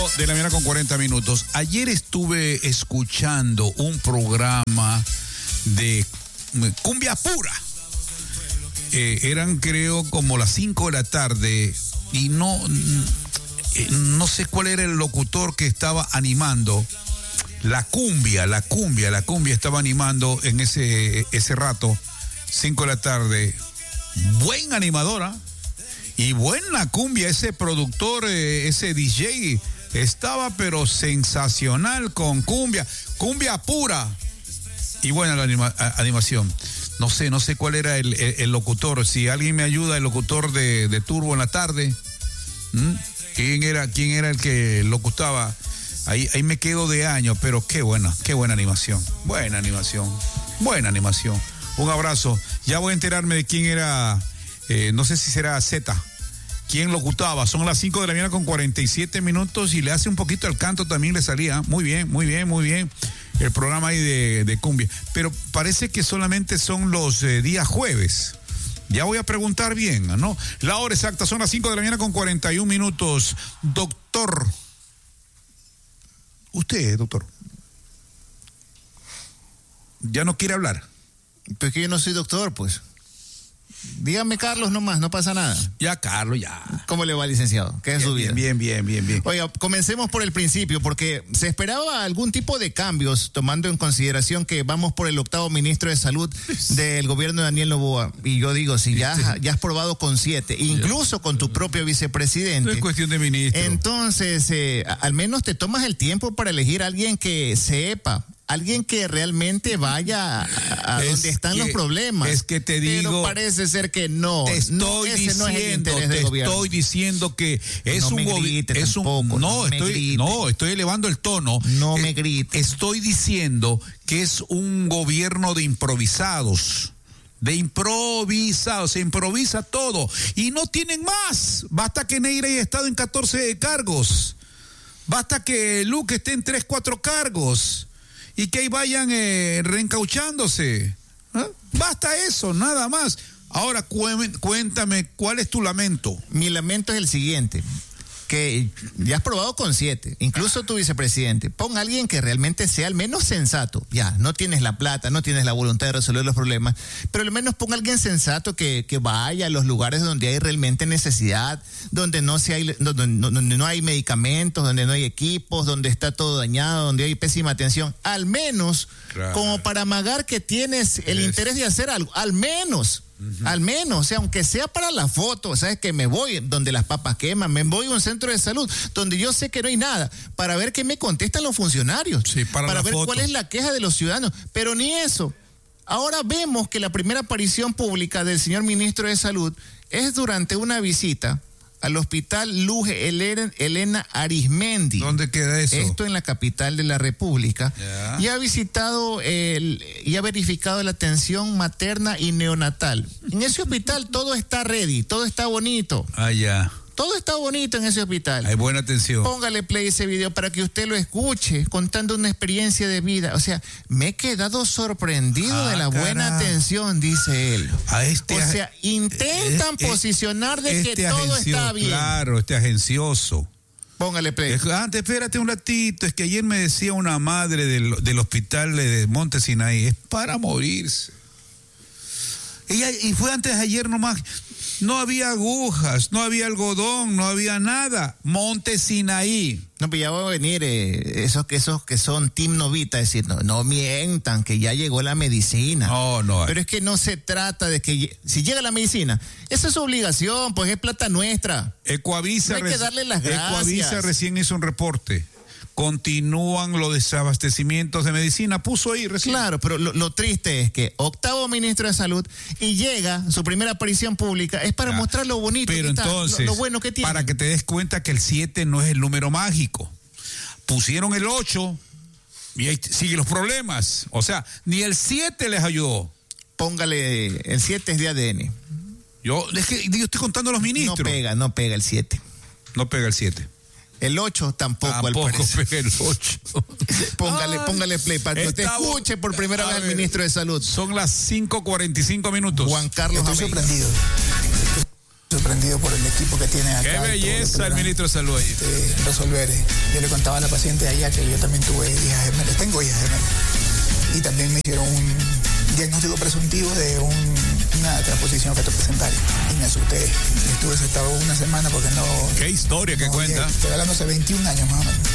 de la mañana con 40 minutos. Ayer estuve escuchando un programa de cumbia pura. Eran, creo, como las 5 de la tarde y no sé cuál era el locutor que estaba animando. La cumbia estaba animando en ese rato, 5 de la tarde. Buen animadora y buena cumbia. Ese productor, ese DJ, estaba pero sensacional con cumbia pura y buena la animación. No sé cuál era el locutor. Si alguien me ayuda, el locutor de Turbo en la tarde. ¿Quién era el que locutaba? Ahí me quedo de año, pero qué buena animación. Buena animación. Un abrazo. Ya voy a enterarme de quién era, no sé si será Z. ¿Quién locutaba? Son las 5 de la mañana con 47 minutos y le hace un poquito al canto, también le salía. Muy bien. El programa ahí de cumbia. Pero parece que solamente son los días jueves. Ya voy a preguntar bien, ¿no? La hora exacta son las 5 de la mañana con 41 minutos. Doctor. Usted, doctor. ¿Ya no quiere hablar? Pues que yo no soy doctor, pues. Dígame, Carlos, nomás, no pasa nada. Ya, Carlos, ya. ¿Cómo le va, licenciado? ¿Qué es su vida? Bien. Oiga, comencemos por el principio, porque se esperaba algún tipo de cambios, tomando en consideración que vamos por el 8º ministro de Salud del gobierno de Daniel Noboa. Y yo digo, si ya has probado con 7, incluso con tu propio vicepresidente. No es cuestión de ministro. Entonces, al menos te tomas el tiempo para elegir a alguien que sepa. Alguien que realmente vaya a donde están los problemas. Es que te digo. Pero parece ser que no. Te estoy diciendo que es un gobierno. Estoy elevando el tono. No me grites. Estoy diciendo que es un gobierno de improvisados. Se improvisa todo. Y no tienen más. Basta que Neira haya estado en 14 cargos. Basta que Luque esté en 3-4 cargos. Y que ahí vayan reencauchándose. Basta eso, nada más. Ahora cuéntame, ¿cuál es tu lamento? Mi lamento es el siguiente, que ya has probado con 7, incluso tu vicepresidente. Pon a alguien que realmente sea al menos sensato. Ya, no tienes la plata, no tienes la voluntad de resolver los problemas, pero al menos pon a alguien sensato que vaya a los lugares donde hay realmente necesidad, donde no hay medicamentos, donde no hay equipos, donde está todo dañado, donde hay pésima atención. Al menos, claro, como para amagar que tienes el interés de hacer algo. Al menos. Al menos, o sea, aunque sea para la foto, ¿sabes? Que me voy donde las papas queman, me voy a un centro de salud donde yo sé que no hay nada, para ver qué me contestan los funcionarios, para ver cuál es la queja de los ciudadanos, pero ni eso. Ahora vemos que la primera aparición pública del señor ministro de Salud es durante una visita al hospital Luge Elena Arizmendi. ¿Dónde queda eso? Esto en la capital de la República. Y ha visitado y ha verificado la atención materna y neonatal. En ese hospital todo está ready, todo está bonito. Ya. Todo está bonito en ese hospital. Hay buena atención. Póngale play a ese video para que usted lo escuche, contando una experiencia de vida. O sea, me he quedado sorprendido de la buena atención, dice él. O sea, intentan posicionar de que todo está bien. Claro, agencioso. Póngale play. Antes, espérate un ratito. Es que ayer me decía una madre del hospital de Monte Sinaí, es para morirse. Y fue antes de ayer nomás. No había agujas, no había algodón, no había nada. Monte Sinaí. No, pero ya va a venir esos que son Team Novita, decir, no mientan, que ya llegó la medicina. No. Pero es que no se trata de que si llega la medicina, esa es su obligación, pues es plata nuestra. Ecoavisa, no hay que darle las gracias. Ecoavisa recién hizo un reporte. Continúan los desabastecimientos de medicina, puso ahí recién. Claro, pero lo triste es que 8º ministro de Salud y llega su primera aparición pública, es para mostrar lo bonito pero que entonces, está, lo bueno que tiene. Para que te des cuenta que el 7 no es el número mágico. Pusieron el 8 y ahí siguen los problemas. O sea, ni el 7 les ayudó. Póngale, el 7 es de ADN. Yo estoy contando a los ministros. No pega el 7. No pega el 7. El 8 tampoco al parecer. Pega el 8. Póngale play para que te escuche por primera vez el ministro de Salud. Son las 5:45 minutos. Juan Carlos Estoy sorprendido. sorprendido por el equipo que tiene acá. Qué belleza el ministro de Salud ahí. Resolver. Yo le contaba a la paciente allá que yo también tuve hijas gemelas, tengo hijas gemelas. Y también me hicieron un diagnóstico presuntivo de una transposición fetoplacentaria. Y me asusté. Estuve sentado una semana porque no... Qué historia que cuenta. Estoy hablando hace 21 años más o menos.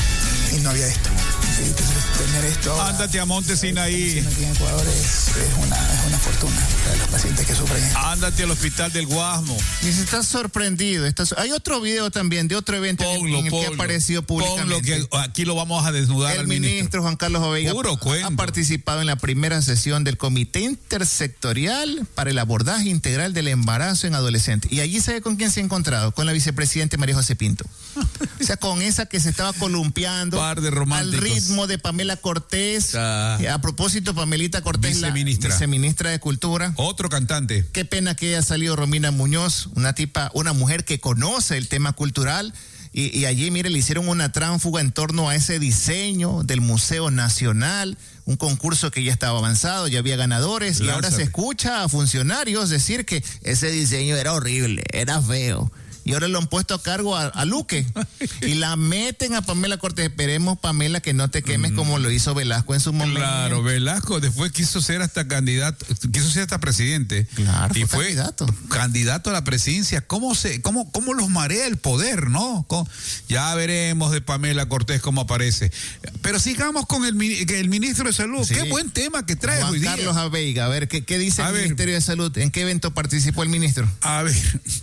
Y no había esto. Sí, entonces, tener esto ahora, ándate a Monte Sinaí. Aquí en Ecuador es una fortuna para los pacientes que sufren esto. Ándate al hospital del Guasmo. Y se está sorprendido. Hay otro video también de otro evento en el que ha aparecido públicamente. Que aquí lo vamos a desnudar. El ministro Juan Carlos Oveiga ha participado en la primera sesión del Comité Intersectorial para el Abordaje Integral del Embarazo en Adolescentes. Y allí sabe con quién se ha encontrado, con la vicepresidenta María José Pinto. O sea, con esa que se estaba columpiando al ritmo de Pamela Cortés. A propósito, Pamelita Cortés, viceministra de Cultura. Otro cantante. Qué pena que haya salido Romina Muñoz, una mujer que conoce el tema cultural. Y allí, mire, le hicieron una tránsfuga en torno a ese diseño del Museo Nacional, un concurso que ya estaba avanzado, ya había ganadores. Y ahora se escucha a funcionarios decir que ese diseño era horrible, era feo. Y ahora lo han puesto a cargo a Luque. Y la meten a Pamela Cortés. Esperemos, Pamela, que no te quemes como lo hizo Velasco en su momento. Claro, Velasco después quiso ser hasta candidato, quiso ser hasta presidente. Claro, y fue candidato a la presidencia. ¿Cómo los marea el poder, no? Ya veremos de Pamela Cortés cómo aparece. Pero sigamos con el ministro de Salud. Sí. Qué buen tema que trae hoy día. Juan Carlos Oveiga, a ver, ¿qué dice el Ministerio de Salud? ¿En qué evento participó el ministro? A ver,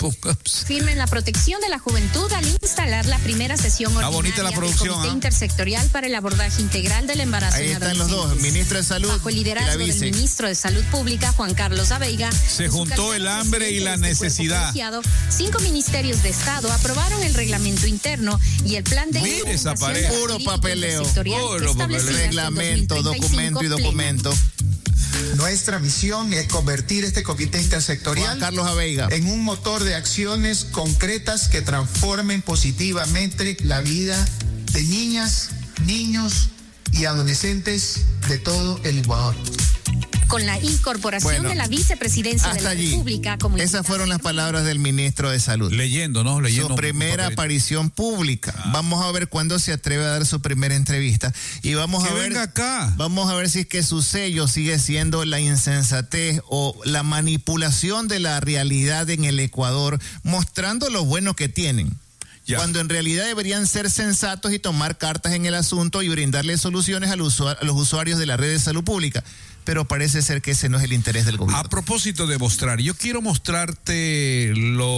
firmen la protección de la juventud al instalar la primera sesión ordinaria del Comité Intersectorial para el Abordaje Integral del Embarazo en Adolescentes. Ahí están los dos, ministro de Salud. Bajo el liderazgo del ministro de Salud Pública, Juan Carlos Oveiga. Se juntó el hambre y la necesidad. 5 ministerios de Estado aprobaron el reglamento interno y el plan de puro papeleo. Reglamento, documento y documento. Nuestra misión es convertir este comité intersectorial, Juan Carlos Oveiga, en un motor de acciones concretas que transformen positivamente la vida de niñas, niños y adolescentes de todo el Ecuador. Con la incorporación de la vicepresidencia de la República. Esas fueron las palabras del ministro de Salud. Leyendo. Su primera aparición pública. Vamos a ver cuándo se atreve a dar su primera entrevista. Y vamos a ver acá. Vamos a ver si es que su sello sigue siendo la insensatez o la manipulación de la realidad en el Ecuador, mostrando lo bueno que tienen. Cuando en realidad deberían ser sensatos y tomar cartas en el asunto y brindarle soluciones a los usuarios de la red de salud pública. Pero parece ser que ese no es el interés del gobierno. A propósito de mostrar, yo quiero mostrarte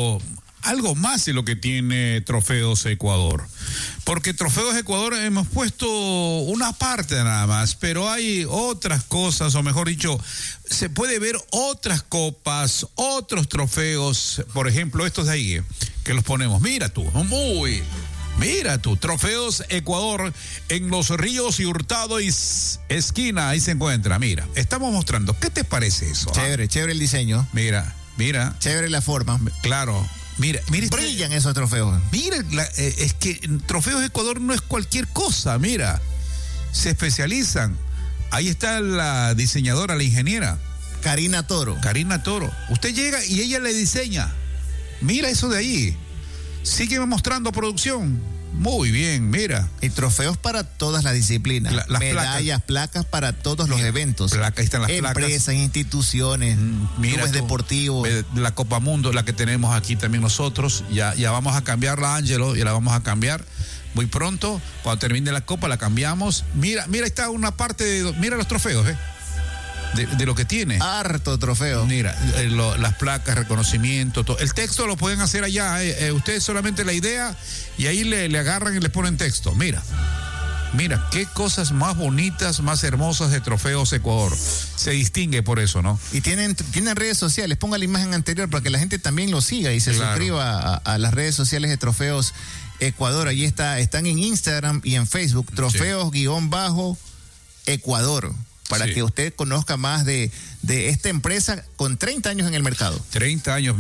algo más de lo que tiene Trofeos Ecuador. Porque Trofeos Ecuador hemos puesto una parte nada más, pero hay otras cosas, o mejor dicho, se puede ver otras copas, otros trofeos, por ejemplo, estos de ahí, que los ponemos. Mira tú, Trofeos Ecuador en Los Ríos y Hurtado y esquina, ahí se encuentra. Mira, estamos mostrando. ¿Qué te parece eso? Chévere el diseño. Mira. Chévere la forma. Claro. Mira, brillan esos trofeos. Mira, es que Trofeos Ecuador no es cualquier cosa, mira. Se especializan. Ahí está la diseñadora, la ingeniera. Karina Toro. Usted llega y ella le diseña. Mira eso de ahí. Sigue mostrando producción. Muy bien, mira. Y trofeos para todas las disciplinas. Las medallas, placas para todos los eventos. Ahí están las placas. Empresas, instituciones, clubes deportivos. La Copa Mundo, la que tenemos aquí también nosotros. Ya vamos a cambiarla, Ángelo, ya la vamos a cambiar muy pronto. Cuando termine la Copa la cambiamos. Mira, ahí está una parte mira los trofeos, de lo que tiene. Harto trofeo. Mira, las placas, reconocimiento, todo. El texto lo pueden hacer allá. Ustedes solamente la idea y ahí le agarran y le ponen texto. Mira, qué cosas más bonitas, más hermosas de Trofeos Ecuador. Se distingue por eso, ¿no? Y tienen redes sociales. Ponga la imagen anterior para que la gente también lo siga y se suscriba a las redes sociales de Trofeos Ecuador. Allí están en Instagram y en Facebook. Trofeos_Ecuador. Para que usted conozca más de esta empresa con 30 años en el mercado. 30 años,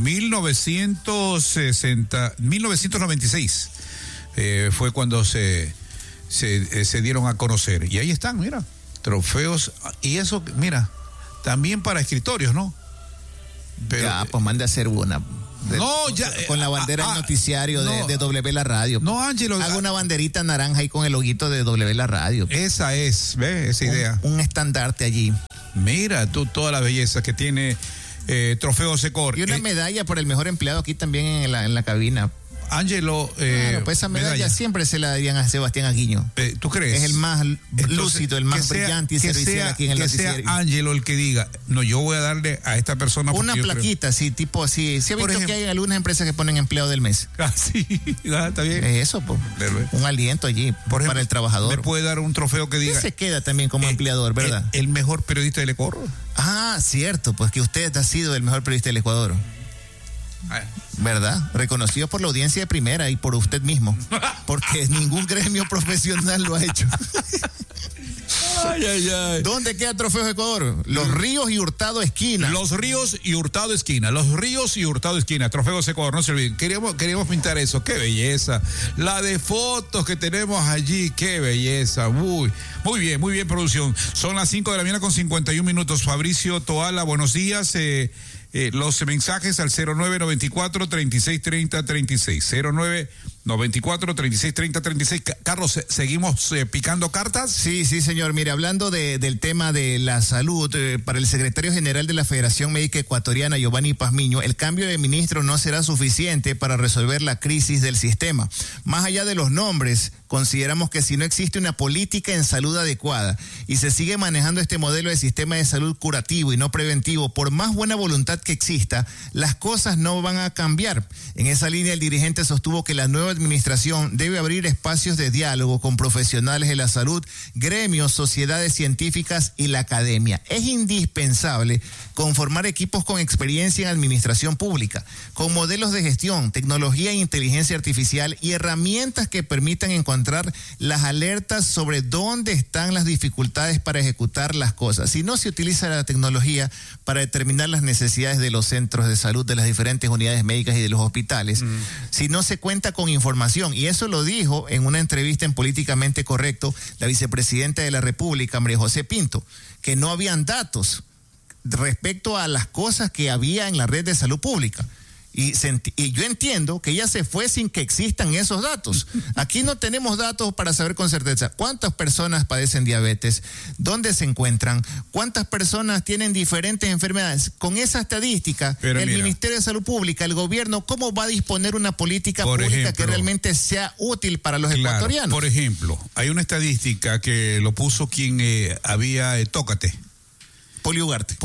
1996 fue cuando se dieron a conocer. Y ahí están, mira, trofeos. Y eso, mira, también para escritorios, ¿no? Pero, pues mande a hacer una. Con la bandera del noticiario de W La Radio. No, Ángelo. Hago una banderita naranja ahí con el loguito de W La Radio. Esa es, ¿ves? Esa idea. Un estandarte allí. Mira tú toda la belleza que tiene Trofeo Secor. Y una medalla por el mejor empleado aquí también en la cabina. Ángelo, claro, pues esa medalla siempre se la darían a Sebastián Aguiño. ¿Tú crees? Es el más lúcido, el más brillante y servicial aquí en el noticiero. Que sea Ángelo el que diga, no, yo voy a darle a esta persona una plaquita, sí, tipo así. ¿Sí ha visto que hay algunas empresas que ponen empleado del mes? Sí, está bien. Es eso, pues. Un aliento allí para el trabajador. ¿Me puede dar un trofeo que diga? Se queda también como empleador, ¿verdad? El mejor periodista del Ecuador. Ah, cierto, pues que usted ha sido el mejor periodista del Ecuador. ¿Verdad? Reconocido por la audiencia de primera y por usted mismo, porque ningún gremio profesional lo ha hecho. ¿Dónde queda Trofeo Ecuador? Los Ríos y Hurtado esquina. Los Ríos y Hurtado esquina. Los Ríos y Hurtado esquina. Trofeo Ecuador, no se olviden. Queríamos pintar eso. Qué belleza. La de fotos que tenemos allí. Qué belleza. Muy bien, producción. Son las 5 de la mañana con 51 minutos. Fabricio Toala, buenos días. Los mensajes al 0994-3630-36. 0994-3630-36. Carlos, ¿seguimos picando cartas? Sí, señor. Mire, hablando del tema de la salud, para el secretario general de la Federación Médica Ecuatoriana, Giovanni Pazmiño, el cambio de ministro no será suficiente para resolver la crisis del sistema. Más allá de los nombres, consideramos que si no existe una política en salud adecuada y se sigue manejando este modelo de sistema de salud curativo y no preventivo, por más buena voluntad que exista, las cosas no van a cambiar. En esa línea, el dirigente sostuvo que la nueva administración debe abrir espacios de diálogo con profesionales de la salud, gremios, sociedades científicas y la academia. Es indispensable conformar equipos con experiencia en administración pública, con modelos de gestión, tecnología e inteligencia artificial y herramientas que permitan encontrar las alertas sobre dónde están las dificultades para ejecutar las cosas. Si no se utiliza la tecnología para determinar las necesidades de los centros de salud, de las diferentes unidades médicas y de los hospitales, si no se cuenta con información, y eso lo dijo en una entrevista en Políticamente Correcto la vicepresidenta de la República, María José Pinto, que no habían datos respecto a las cosas que había en la red de salud pública. Y yo entiendo que ella se fue sin que existan esos datos. Aquí no tenemos datos para saber con certeza cuántas personas padecen diabetes, dónde se encuentran, cuántas personas tienen diferentes enfermedades. Con esa estadística, Ministerio de Salud Pública, el gobierno, ¿cómo va a disponer una política pública que realmente sea útil para los ecuatorianos? Por ejemplo, hay una estadística que lo puso quien había Tócate. Polio Ugarte.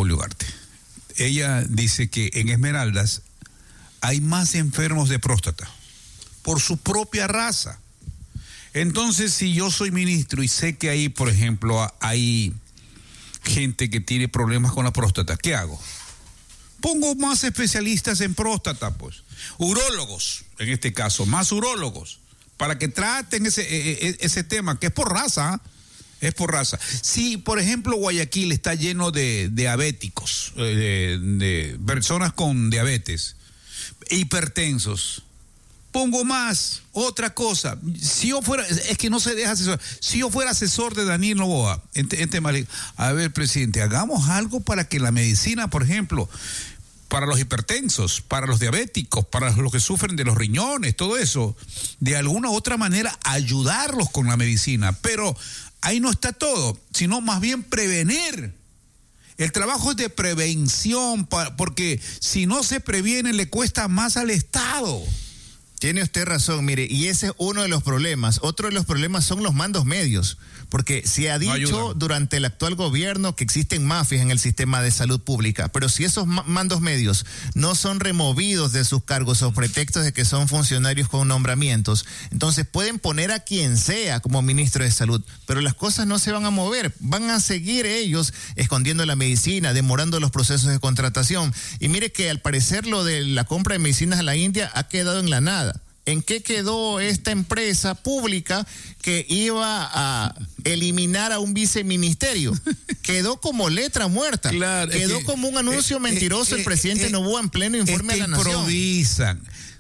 Ella dice que en Esmeraldas hay más enfermos de próstata por su propia raza. Entonces, si yo soy ministro y sé que ahí, por ejemplo, hay gente que tiene problemas con la próstata, ¿qué hago? Pongo más especialistas en próstata, pues. Urólogos, en este caso, más urólogos, para que traten ese tema, que es por raza, ¿eh? Es por raza. Si, por ejemplo, Guayaquil está lleno de diabéticos, de personas con diabetes, hipertensos, pongo más. Otra cosa, si yo fuera, es que no se deja asesorar, si yo fuera asesor de Daniel Noboa, a ver, presidente, hagamos algo para que la medicina, por ejemplo, para los hipertensos, para los diabéticos, para los que sufren de los riñones, todo eso, de alguna u otra manera ayudarlos con la medicina. Pero ahí no está todo, sino más bien prevenir. El trabajo es de prevención, porque si no se previene le cuesta más al Estado. Tiene usted razón, mire, y ese es uno de los problemas. Otro de los problemas son los mandos medios, porque se ha dicho durante el actual gobierno que existen mafias en el sistema de salud pública, pero si esos mandos medios no son removidos de sus cargos o pretextos de que son funcionarios con nombramientos, entonces pueden poner a quien sea como ministro de salud, pero las cosas no se van a mover, van a seguir ellos escondiendo la medicina, demorando los procesos de contratación. Y mire que al parecer lo de la compra de medicinas a la India ha quedado en la nada. ¿En qué quedó esta empresa pública que iba a eliminar a un viceministerio? Quedó como letra muerta. Claro, quedó como un anuncio mentiroso el presidente Noboa en pleno informe a la Nación. Improvisan.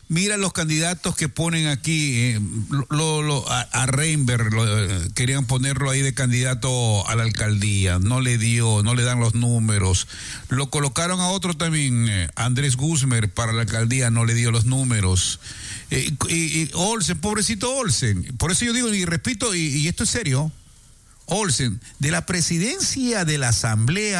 Mira los candidatos que ponen aquí, a Reinberg, querían ponerlo ahí de candidato a la alcaldía, no le dan los números. Lo colocaron a otro también, Andrés Guzmer, para la alcaldía, no le dio los números. Y Olsen, pobrecito Olsen. Por eso yo digo, y repito, y esto es serio, Olsen, de la presidencia de la Asamblea